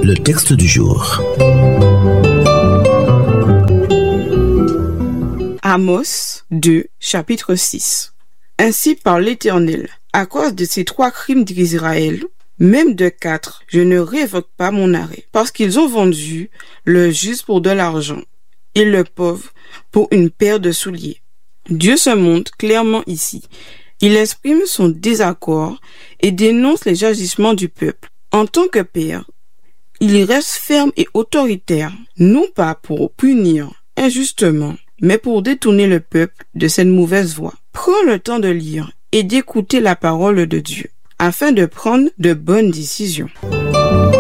Le texte du jour. Amos 2, chapitre 6. Ainsi parle l'Éternel, à cause de ces 3 crimes d'Israël, même de 4, je ne révoque pas mon arrêt, parce qu'ils ont vendu le juste pour de l'argent, et le pauvre pour une paire de souliers. Dieu se montre clairement ici. Il exprime son désaccord et dénonce les agissements du peuple. En tant que père, il reste ferme et autoritaire, non pas pour punir injustement, mais pour détourner le peuple de cette mauvaise voie. Prends le temps de lire et d'écouter la parole de Dieu, afin de prendre de bonnes décisions.